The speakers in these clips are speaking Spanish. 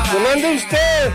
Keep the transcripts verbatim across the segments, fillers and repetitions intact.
¡Que no ande usted!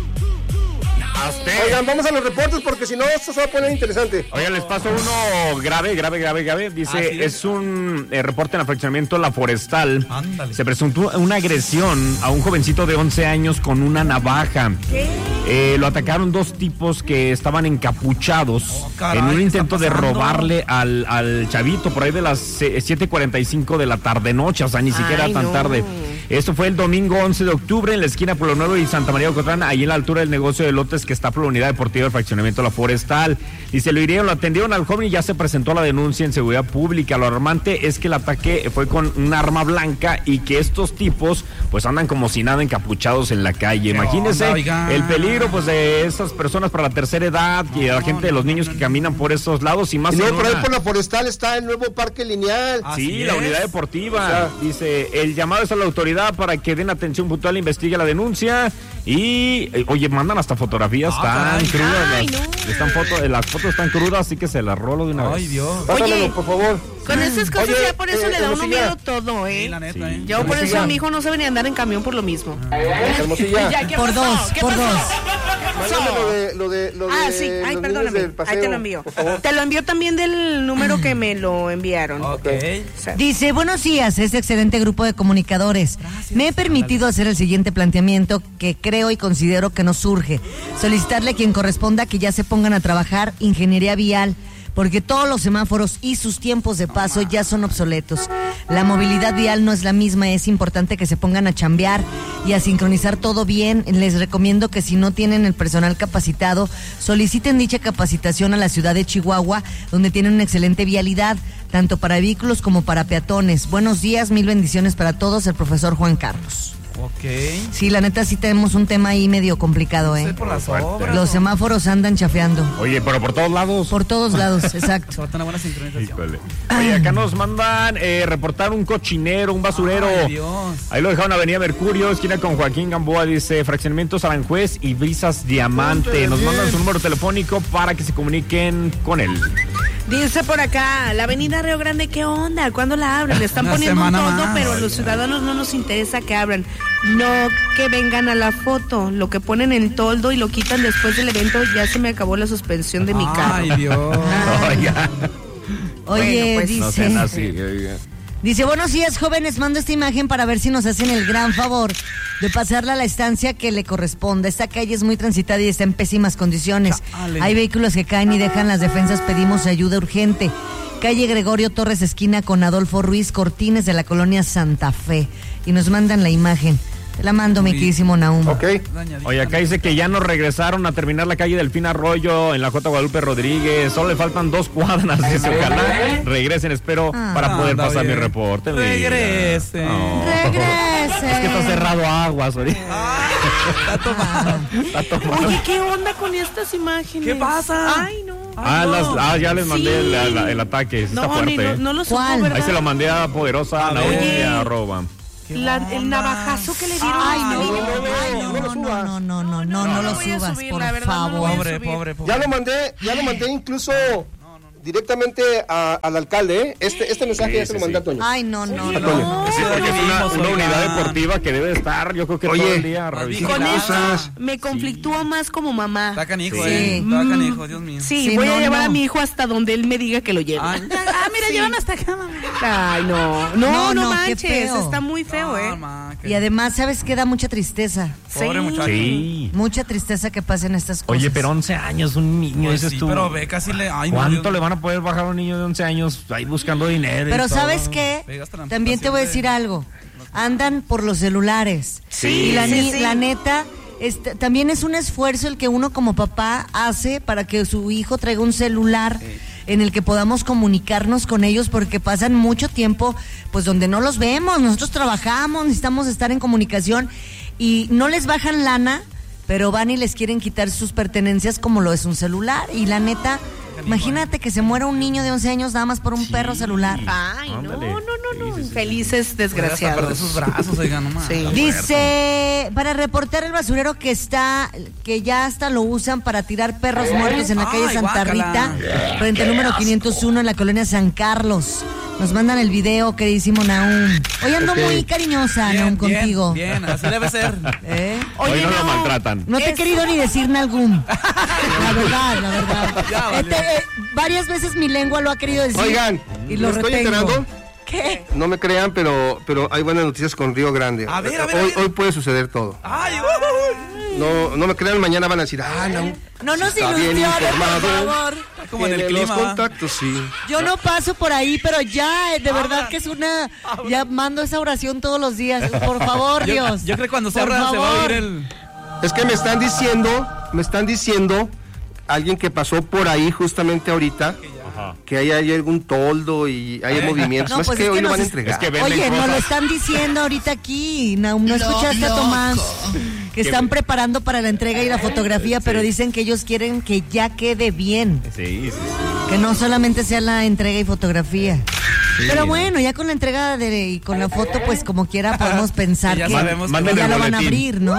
Oigan, vamos a los reportes porque si no esto se va a poner interesante. Oigan, les paso uno grave, grave, grave, grave. Dice, ah, ¿sí? Es un eh, reporte en el fraccionamiento La Forestal. Ándale. Se presuntó una agresión a un jovencito de once años con una navaja. ¿Qué? Eh, lo atacaron dos tipos que estaban encapuchados oh, caray, en un intento de robarle al, al chavito por ahí de las siete cuarenta y cinco de la tarde-noche, o sea, ni siquiera Ay, tan no. tarde. Esto fue el domingo once de octubre en la esquina Pueblo Nuevo y Santa María de Ocotlán, ahí en la altura del negocio de lotes que está por la unidad deportiva del fraccionamiento La Forestal. Y se lo hirieron, lo atendieron al joven y ya se presentó la denuncia en seguridad pública. Lo alarmante es que el ataque fue con un arma blanca y que estos tipos pues andan como si nada encapuchados en la calle. Imagínense el peligro pues de esas personas para la tercera edad y la gente de los niños que caminan por esos lados y más. Y luego por ahí por La Forestal está el nuevo parque lineal. Sí, la unidad deportiva. O sea, dice, el llamado es a la autoridad para que den atención puntual, investigue la denuncia y, eh, oye, mandan hasta fotografías ah, tan crudas. Ay, las, no. están foto, las fotos están crudas, así que se las rolo de una Ay, vez. Dios. Pásamelo, por favor. Con esas cosas Oye, ya por eso eh, le da uno Hermosilla. miedo todo, ¿eh? Sí, la neta, sí. ¿eh? Yo por eso a mi hijo no se venía a andar en camión por lo mismo. Hermosilla. Ya, ¿qué por pasó? dos, ¿Qué por pasó? dos. Mándame lo de, lo de, lo de Ah, sí, ay, perdóname, ahí te lo envío. Te lo envío también del número que me lo enviaron. Ok. Dice, buenos días, este excelente grupo de comunicadores. Gracias. Me he permitido hacer el siguiente planteamiento que creo y considero que nos surge. Solicitarle a quien corresponda que ya se pongan a trabajar ingeniería vial, porque todos los semáforos y sus tiempos de paso ya son obsoletos. La movilidad vial no es la misma, es importante que se pongan a chambear y a sincronizar todo bien. Les recomiendo que si no tienen el personal capacitado, soliciten dicha capacitación a la ciudad de Chihuahua, donde tienen una excelente vialidad, tanto para vehículos como para peatones. Buenos días, mil bendiciones para todos, el profesor Juan Carlos. Ok. Sí, la neta sí tenemos un tema ahí medio complicado, ¿eh? Sí, por las obras. Los semáforos andan chafeando. Oye, pero por todos lados. Por todos lados, exacto. Falta una buena sincronización. Híjole. Oye, acá nos mandan eh, reportar un cochinero, un basurero. Ay, Dios. Ahí lo dejaron Avenida Mercurio, esquina con Joaquín Gamboa, dice Fraccionamientos Aranjuez y Brisas Diamante. Nos mandan su número telefónico para que se comuniquen con él. Dice por acá, la avenida Río Grande, ¿qué onda? ¿Cuándo la abren? Le están Una poniendo un semana todo, más. pero a los ciudadanos no nos interesa que abran. No que vengan a la foto. Lo que ponen en toldo y lo quitan después del evento, ya se me acabó la suspensión de mi carro. Ay, Dios. Oiga. Oye, Bueno, pues, dice... No sean así, oiga. Dice, buenos días, jóvenes, mando esta imagen para ver si nos hacen el gran favor de pasarla a la estancia que le corresponda. Esta calle es muy transitada y está en pésimas condiciones. Chale. Hay vehículos que caen y dejan las defensas, pedimos ayuda urgente. Calle Gregorio Torres, esquina con Adolfo Ruiz Cortines de la colonia Santa Fe. Y nos mandan la imagen. Te la mando, mi queridísimo Nahum. Ok. Oye, acá dice que ya nos regresaron a terminar la calle Delfín Arroyo en la J. Guadalupe Rodríguez. Solo le faltan dos cuadras. Dice, ojalá regresen, espero, Ah, para poder anda pasar bien. mi reporte. mira. Regresen. No. Regresen. Es que está cerrado aguas ahorita. Está tomado. Está tomado. Oye, ¿qué onda con estas imágenes? ¿Qué pasa? Ay, no. Ah, las, ah, ya les mandé Sí. el, el- el ataque. Sí No, está ni fuerte. no, no lo supo, ¿Cuál? ¿verdad? Ahí se lo mandé a Poderosa, A Naomi ver. y arroba. La- el navajazo que le dieron. Ay, al no, niño. ay, no, no, no, no, no, no, no, no lo voy a subas, subir, por la verdad, no lo voy a favor. Pobre, subir. pobre, pobre. Ya lo mandé, ya lo mandé incluso directamente a- al alcalde, ¿eh? Este, este mensaje Sí, ya se sí, lo mandé a sí. Toño. Ay, no, no, Oye, no. Toño. Sí, porque es una, una oigan. unidad deportiva que debe de estar, yo creo que Oye, todo el día revisando. Con eso Cosas. me conflictúa más como mamá. Está canijo, Sí. eh. Está canijo, Dios mío. Sí, Sí, voy no, a llevar no. a mi hijo hasta donde él me diga que lo lleve. Ay. Ah, mira, llevan hasta acá, mamá. Ay, no. No, No, no, no, qué manches. feo. Está muy feo, ¿eh? No, ma, que- Y además, ¿sabes qué? Da mucha tristeza. Pobre Sí. muchacho. Sí. Mucha tristeza que pasen estas cosas. Oye, pero once años, un niño, Pues dices sí, tú. pero ve, casi le... Ay, no, ¿Cuánto Dios. le van a poder bajar a un niño de once años ahí buscando dinero? y Pero todo? ¿sabes qué? Pega hasta la También te voy a amputación decir de- algo. Andan por los celulares. Sí. Y la, Sí, ni- sí. la neta, este, también es un esfuerzo el que uno como papá hace para que su hijo traiga un celular en el que podamos comunicarnos con ellos, porque pasan mucho tiempo pues donde no los vemos. Nosotros trabajamos, necesitamos estar en comunicación y no les bajan lana, pero van y les quieren quitar sus pertenencias como lo es un celular. Y la neta, imagínate que se muera un niño de once años nada más por un perro celular. Ay, no, Ándale. no, no, no. Sí, sí, sí. Felices Puede hasta perder desgraciados. sus brazos, oigan, nomás. Sí. Dice, para reportar el basurero que está, que ya hasta lo usan para tirar perros muertos en la calle Ay, Santa guácala. Rita, frente al número quinientos uno en la colonia San Carlos. Nos mandan el video, queridísimo Nahum. Hoy ando Okay. muy cariñosa, Bien, Nahum, bien, contigo. Bien, así debe ser. ¿Eh? Hoy Oye, no lo no. maltratan. No te he Eso. querido ni decir Nalgum. La verdad, la verdad. Ya valió. Este, eh, varias veces mi lengua lo ha querido decir. Oigan, y lo ¿me estoy retengo. enterando? ¿Qué? No me crean, pero, pero hay buenas noticias con Río Grande. A ver, a ver, a hoy, ver. hoy puede suceder todo. Ay, uy. No, no me crean, mañana van a decir, ah, no. No nos Está bien ilusiones, por informado. favor. Está como en el Tiene los clima. ¿va? contactos, sí. Yo no paso por ahí, pero ya, eh, de verdad Habla. que es una... Ya mando esa oración todos los días. Por favor, Yo, Dios. yo creo que cuando se Por abra se va a favor. oír el... Es que me están diciendo, me están diciendo, alguien que pasó por ahí justamente ahorita, Ajá. que ahí hay algún toldo y hay movimientos. No, No, pues es que es que hoy lo nos van a es- entregar. Es que venden Oye, nos lo cosas. están diciendo ahorita aquí. No, no escuchaste a Tomás. Que están preparando para la entrega y la fotografía, pero dicen que ellos quieren que ya quede bien. Sí, sí, sí. Que no solamente sea la entrega y fotografía. Pero bueno, ya con la entrega de, y con la foto, pues como quiera podemos pensar Que ya que, sabemos que que- ya lo van a boletín. abrir, ¿no?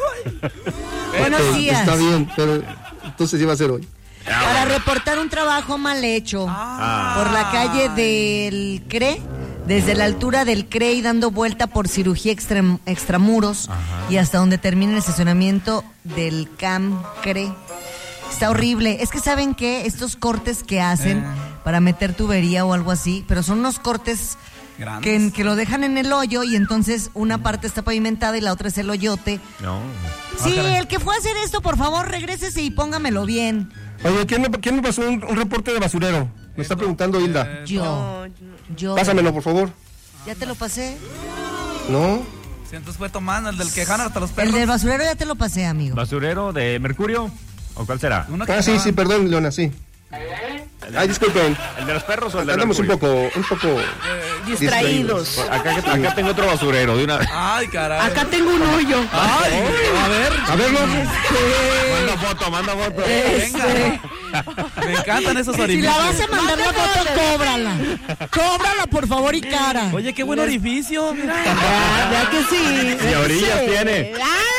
Buenos Eh, días. Está bien, pero entonces iba a ser hoy. Para reportar un trabajo mal hecho Ah. por la calle del C R E, desde la altura del C R E y dando vuelta por cirugía extrem- extramuros y hasta donde termina el estacionamiento del C A M C R E. Está horrible. Es que ¿saben qué? Estos cortes que hacen Eh. para meter tubería o algo así, pero son unos cortes Grandes. que, que lo dejan en el hoyo y entonces una parte está pavimentada y la otra es el hoyote. No. Sí, caray. el que fue a hacer esto, por favor, regrésese y póngamelo bien. Oye, ¿quién me, quién me pasó un, un reporte de basurero? Me está preguntando Hilda. Yo, No, no. yo. Pásamelo, por favor. ¿Ya te lo pasé? No. Sí, entonces fue tomando el del que jana hasta los El perros. del basurero ya te lo pasé, amigo. ¿Basurero de Mercurio? ¿O cuál será? Uno que Ah, sí, jana. sí, perdón, Leona, sí. Ay, disculpen. ¿El de los perros o el de Andamos un Mercurio? poco, un poco Distraídos. Acá, acá tengo otro basurero de una. Ay, caray. Acá tengo un hoyo. Ay, a ver. A verlo. Manda foto, manda foto. Venga. Me encantan esos Si orificios. la vas a mandar la foto, cóbrala. Cóbrala, por favor, y cara. Oye, qué buen orificio, mira. Ah, ¿verdad que sí? Y orillas Sí. tiene.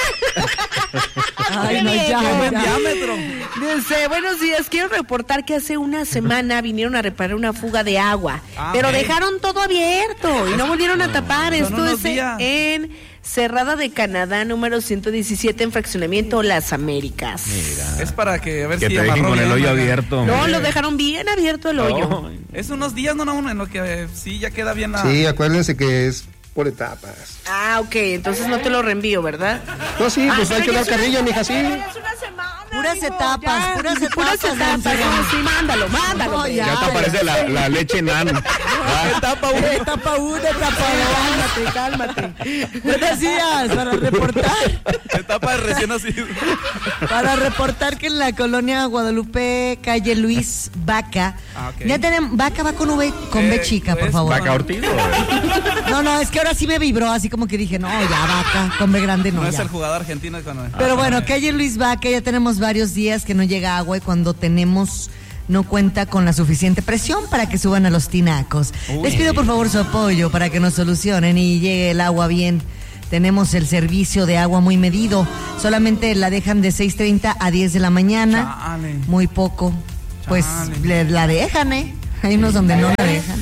Ay, no, Qué ya, buen ya. diámetro. Dice, buenos días, quiero reportar que hace una semana vinieron a reparar una fuga de agua, Ah, pero ok. dejaron todo abierto y no volvieron a tapar. Son Esto unos es días. en Cerrada de Canadá, número ciento diecisiete, en Fraccionamiento Las Américas. Es para que a ver Que si te dejen amarró con el bien, hoyo acá. abierto. No, lo dejaron bien abierto el hoyo. Oh. Es unos días, no, no, en lo que eh, sí ya queda bien la... Sí, acuérdense que es por etapas. Ah, ok, entonces no te lo reenvío, ¿verdad? No, sí, pues Ah, hay que pero ya dar es una- carrilla, mija, sí. pero ya es una semana, Puras amigo, etapas, ya. puras Puras etapas, etapas, Nancy. no, sí, mándalo, mándalo. No, hombre. ya. Ya te aparece la, la leche nan. Etapa uno. Etapa una, etapa dos. Cálmate, cálmate. Buenos días, para reportar. Etapa de recién nacido. Para reportar que en la colonia Guadalupe, calle Luis Vaca, Ah, ok. ya tenemos, Vaca va con V, con B Eh, chica, por pues, favor. Vaca Ortiz. No, no, es que ahora sí me vibró, así como que dije, no, ya Vaca, con B grande no, No es ya. el jugador argentino cuando... Pero bueno, calle Luis Vaca, ya tenemos varios días que no llega agua y cuando tenemos no cuenta con la suficiente presión para que suban a los tinacos. Uy. Les pido por favor su apoyo para que nos solucionen y llegue el agua bien. Tenemos el servicio de agua muy medido, solamente la dejan de seis treinta a diez de la mañana, Chale. muy poco. Pues Chale. le- la dejan, ¿eh? Hay unos donde no la dejan.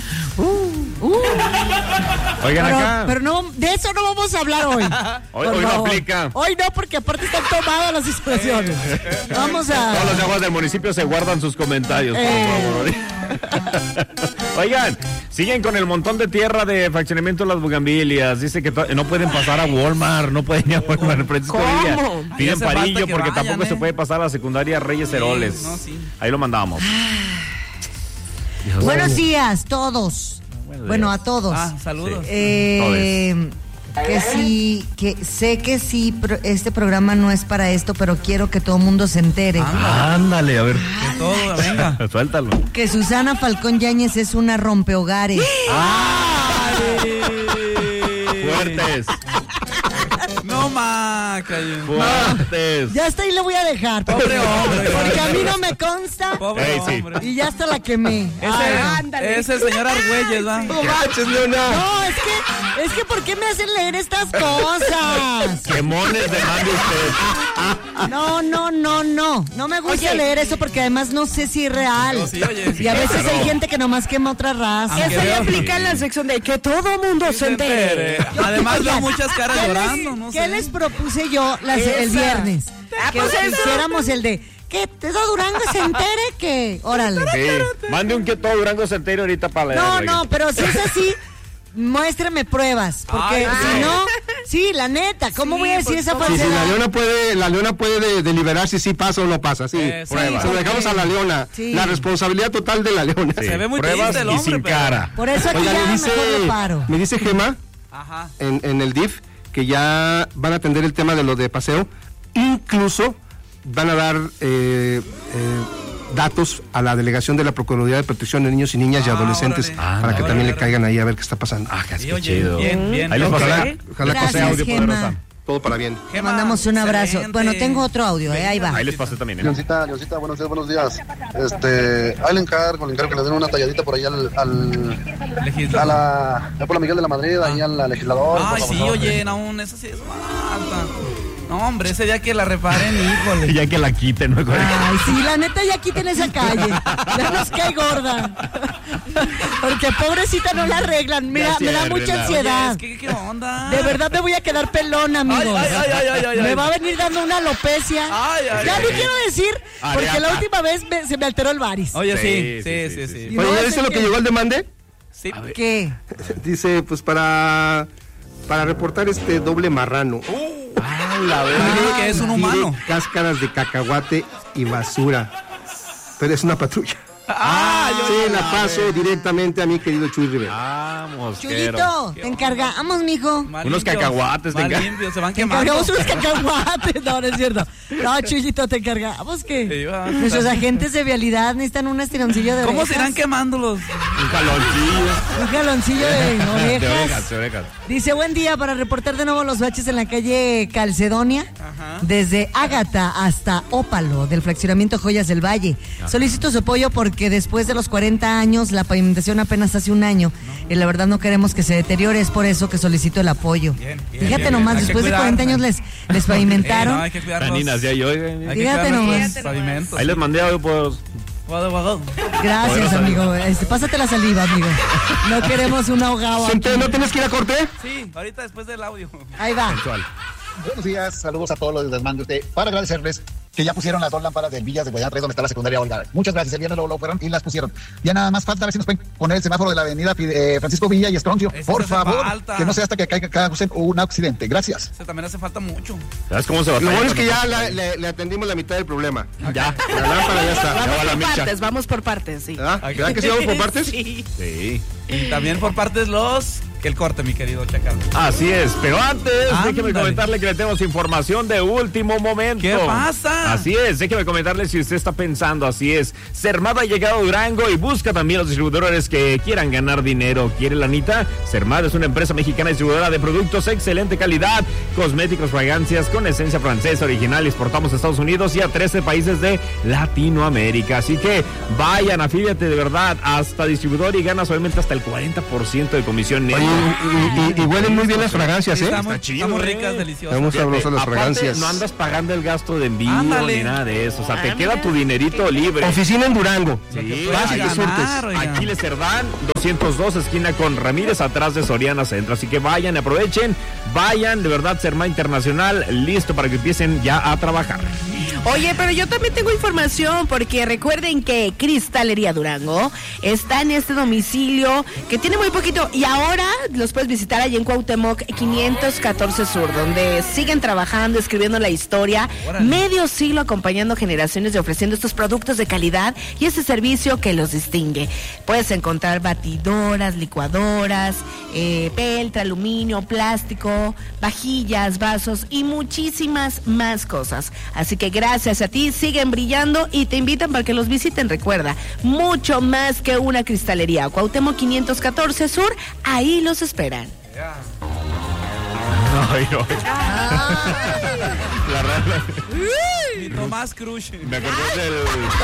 Oigan Pero, acá. pero no, de eso no vamos a hablar hoy. Hoy- Por hoy no favor. aplica. Hoy no, porque aparte están tomadas las expresiones. Vamos a... Todos los aguas del municipio se guardan sus comentarios, por Eh. favor. Oigan, siguen con el montón de tierra de fraccionamiento de las bugambilias. Dice que to- no pueden pasar a Walmart, no pueden ir a Walmart. Francisco ¿Cómo? Villa. Ahí Piden hace falta parillo que porque vayan, tampoco ¿eh? se puede pasar a la secundaria Reyes Heroles. no, sí. Ahí lo mandamos. Buenos días, todos. Buenos Bueno, días. a todos. Ah, saludos. Eh, que sí, que sé que sí, pro- este programa no es para esto, pero quiero que todo el mundo se entere. Ándale, a ver. Que todo, venga. Suéltalo. Que Susana Falcón Yáñez es una rompehogares. Fuertes. No más. Ah, cayó. Fuertes. Ya hasta ahí le voy a dejar. Porque, Pobre hombre. porque a mí no me consta. Pobre Ey, sí. hombre. Y ya hasta la quemé. Ese, ándale. ese señor Argüelles, ¿va? No manches, Leona. No, es que, es que ¿por qué me hacen leer estas cosas? Quemones de mande usted. No, no, no, no. No me gusta Oye. leer eso porque además no sé si es real. No, sí, oye, sí, y a veces claro. hay gente que nomás quema otra raza. Aunque Eso le veo- aplica en la sección de que todo mundo se entere. Además veo muchas caras ¿Qué llorando, les, no ¿Qué sé. les propuse yo las- el Esa. viernes? Ah, que pues eso. hiciéramos el de que todo Durango se entere que. Órale. Sí. Mande un que todo Durango se entere ahorita para leer. No, no, pero si es así, muéstrame pruebas. Porque Ay, si ay. no, sí, la neta, ¿cómo Sí, voy a decir pues, esa ¿cómo? Sí, sí, la falsedad? leona puede, la leona puede de- deliberar si sí pasa o no pasa, sí. Eso, Prueba. Se lo dejamos a la leona. Sí. La responsabilidad total de la leona. Sí. Se ve muy Pruebas triste el y hombre, sin pero- cara. Por eso aquí Oiga, ya me dice, mejor le paro. me dice Gema Ajá. en, en el D I F que ya van a atender el tema de lo de paseo. Incluso van a dar eh, eh, datos a la delegación de la Procuraduría de Protección de Niños y Niñas y Ah, Adolescentes órale. Ah, para que órale, también le órale. caigan ahí a ver qué está pasando. Ah, qué Sí, oye, chido. bien, bien. Ahí les Ok. pasé, Ojalá Gracias, que pasé audio Gema. poderosa. todo para bien. Te mandamos un abrazo. excelente. Bueno, tengo otro audio, eh, ahí va. Ahí les pasé también. ¿eh? Leoncita, Leoncita, buenos días, buenos días. Este, ahí le encargo, le encargo que le den una talladita por ahí al, al Legislador. a la, a por la Miguel de la Madrid, ahí al la legislador. Ay, por sí, favor. oye, aún eso sí es falta. No, hombre, ese día que la reparen, híjole. Ya que la quiten, ¿no? Ay, sí, la neta ya quiten esa calle. Ya nos cae gorda. Porque pobrecita no la arreglan. Mira, Ya me da ciérrenla. mucha Oye, ansiedad. es que, ¿qué onda? De verdad me voy a quedar pelona, amigos. Ay, ay, ay, ay, ay, Me ay. va a venir dando una alopecia. Ay, ay, ya ay. no quiero decir, porque Areata. la última vez me- se me alteró el varis. Oye, Sí, sí, sí, sí, sí, sí, sí. sí. Oye, No, ¿ya es viste el lo que que- llegó el demande? Sí. ¿Qué? Dice, pues para para reportar este doble marrano. Ah, la Oye, verdad. que es un humano. Tiene cáscaras de cacahuate y basura. Pero es una patrulla. Ah, yo Sí, la paso directamente a mi querido Chuy Rivera. Vamos, quiero. Chuyito, te encargamos, mijo. Más Unos limpios, cacahuates, más te encar- limpios, se van Te quemando. encargamos unos cacahuates. No, no es cierto. No, Chuyito, te encargamos que Sí, va. nuestros agentes de vialidad necesitan un estironcillo de ¿Cómo orejas. se irán quemándolos? Un jaloncillo. Un jaloncillo de De orejas. orejas, de orejas. Dice, buen día, para reportar de nuevo los baches en la calle Calcedonia, Ajá. desde Ágata hasta Ópalo, del fraccionamiento Joyas del Valle. Solicito su apoyo porque después de los cuarenta años, la pavimentación apenas hace un año, y la verdad no queremos que se deteriore, es por eso que solicito el apoyo. Bien, bien, Fíjate bien, nomás, bien. Hay que después de cuidar, cuarenta años les, les Eh, pavimentaron. no, hay que cuidar los- Caninas, ya yo. oigan. hay que Fíjate cuidar nomás. nuestros pavimentos. Ahí les mandé audio, pues. Guado, guado. Gracias, Poderosa. amigo. Este, pásate la saliva, amigo. No queremos un ahogado aquí. Gente, ¿no tienes que ir a corte? Sí, ahorita después del audio. Ahí va. Sensual. Buenos días, saludos a todos los del desmán de usted. Para agradecerles que ya pusieron las dos lámparas del Villas de Guayán tres donde está la secundaria Olga. Muchas gracias, el viernes lo, lo fueron y las pusieron. Ya nada más falta a ver si nos pueden poner el semáforo de la avenida eh, Francisco Villa y Estroncio. Ese Por hace favor, falta. que no sea hasta que caiga cada un accidente. Gracias. Eso también hace falta mucho. ¿Sabes cómo se va a Lo bueno es que ya la- le, le atendimos la mitad del problema. Ya. La lámpara ya está. Ya va Vamos la por micha. partes, vamos por partes, sí. ¿Ah? ¿Verdad que sí vamos por partes? Sí. Sí. Y también por partes los... Que el corte, mi querido Chacal. Así es, pero antes Ándale. déjeme comentarle que le tenemos información de último momento. ¿Qué pasa? Así es, déjeme comentarle si usted está pensando, así es. Cermada ha llegado a Durango y busca también los distribuidores que quieran ganar dinero. ¿Quiere lanita? Cermada es una empresa mexicana distribuidora de productos de excelente calidad, cosméticos, fragancias con esencia francesa original. Exportamos a Estados Unidos y a trece países de Latinoamérica. Así que vayan, afíliate de verdad hasta distribuidor y ganas obviamente hasta el cuarenta por ciento de comisión neta. Oye, y, y- y huelen muy bien las fragancias, Sí, ¿eh? está muy, Está chido, está muy eh. ricas, deliciosas. Estamos sabrosas las Aparte, fragancias. no andas pagando el gasto de envío Ándale. ni nada de eso. O sea, te Ah, queda mira. tu dinerito libre. Oficina en Durango. Sí, Vas y ahí te ganar, surtes. oiga. Aquiles Cerdán, doscientos dos, esquina con Ramírez, atrás de Soriana Centro. Así que vayan, aprovechen, vayan, de verdad, Cermada Internacional, listo para que empiecen ya a trabajar. Oye, pero yo también tengo información porque recuerden que Cristalería Durango está en este domicilio que tiene muy poquito y ahora los puedes visitar allí en Cuauhtémoc quinientos catorce Sur, donde siguen trabajando, escribiendo la historia, Órale. medio siglo acompañando generaciones y ofreciendo estos productos de calidad y ese servicio que los distingue. Puedes encontrar batidoras, licuadoras, eh, peltre, aluminio, plástico, vajillas, vasos y muchísimas más cosas. Así que gracias a ti, siguen brillando y te invitan para que los visiten. Recuerda, mucho más que una cristalería. Cuauhtémoc quinientos catorce Sur, ahí los esperan. hoy, hoy. La rara. Mi Tomás Cruz. Me acordé del...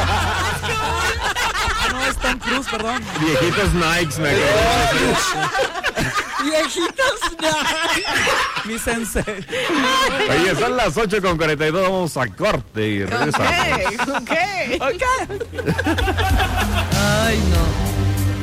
Ah, no, es Tom Cruise, perdón. Viejitos Nikes, me acordé. Viejitos Nikes. Mi sensei. Oye, son las ocho con cuarenta y dos, vamos a corte y regresamos. Ok, ok. Ok. Ay, no.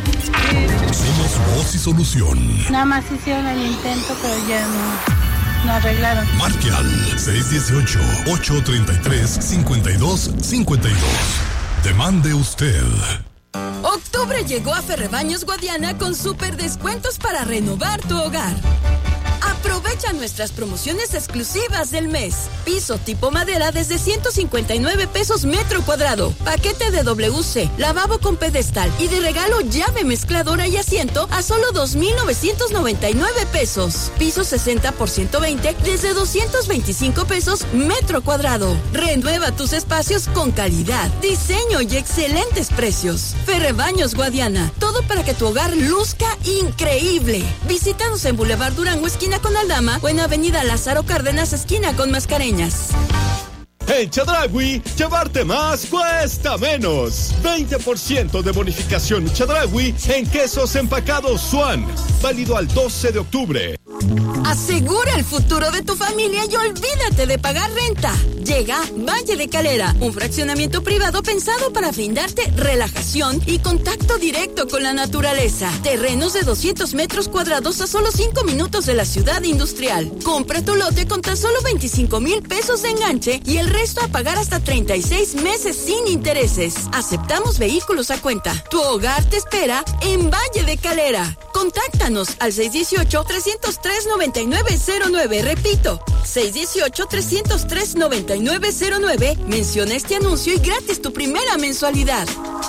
Somos Voz y Solución. Nada más hicieron el intento, pero ya no, no arreglaron. Marque al seis uno ocho, ocho tres tres, cinco dos cinco dos. Demande usted. Octubre llegó a Ferrebaños Guadiana con súper descuentos para renovar tu hogar. Aprovecha nuestras promociones exclusivas del mes. Piso tipo madera desde ciento cincuenta y nueve pesos metro cuadrado. Paquete de W C, lavabo con pedestal y de regalo llave mezcladora y asiento a solo dos mil novecientos noventa y nueve pesos. Piso sesenta por ciento veinte desde doscientos veinticinco pesos metro cuadrado. Renueva tus espacios con calidad, diseño y excelentes precios. Ferrebaños Guadiana. Todo para que tu hogar luzca increíble. Visítanos en Boulevard Durango, esquina con Aldama, o en Avenida Lázaro Cárdenas, esquina con Mascareñas. En Chedraui, llevarte más cuesta menos. veinte por ciento de bonificación Chedraui en quesos empacados Swan. Válido al doce de octubre. Asegura el futuro de tu familia y olvídate de pagar renta. Llega Valle de Calera, un fraccionamiento privado pensado para brindarte relajación y contacto directo con la naturaleza. Terrenos de doscientos metros cuadrados a solo cinco minutos de la ciudad industrial. Compra tu lote con tan solo veinticinco mil pesos de enganche y el resto a pagar hasta treinta y seis meses sin intereses. Aceptamos vehículos a cuenta. Tu hogar te espera en Valle de Calera. Contáctanos al seis uno ocho, tres cero tres, nueve nueve cero nueve. Repito, seis uno ocho, tres cero tres, nueve nueve cero nueve. Menciona este anuncio y gratis tu primera mensualidad.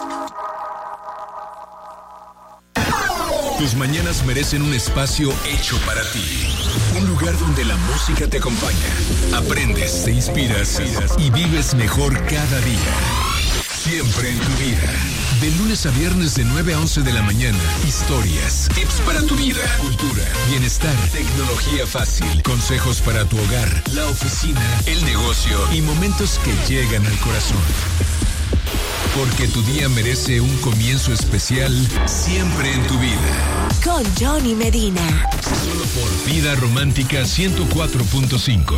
Tus mañanas merecen un espacio hecho para ti. Un lugar donde la música te acompaña. Aprendes, te inspiras y vives mejor cada día. Siempre en tu vida. De lunes a viernes de nueve a once de la mañana. Historias, tips para tu vida, cultura, bienestar, tecnología fácil, consejos para tu hogar, la oficina, el negocio y momentos que llegan al corazón. Porque tu día merece un comienzo especial siempre en tu vida. Con Johnny Medina. Solo por Vida Romántica ciento cuatro punto cinco.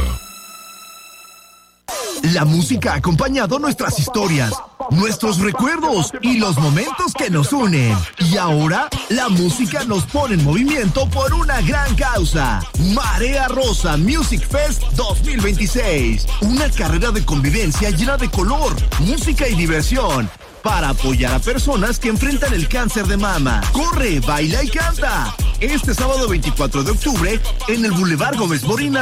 La música ha acompañado nuestras historias, nuestros recuerdos y los momentos que nos unen. Y ahora, la música nos pone en movimiento por una gran causa. Marea Rosa Music Fest dos mil veintiséis. Una carrera de convivencia llena de color, música y diversión. Para apoyar a personas que enfrentan el cáncer de mama. Corre, baila y canta. Este sábado veinticuatro de octubre, en el Boulevard Gómez Morín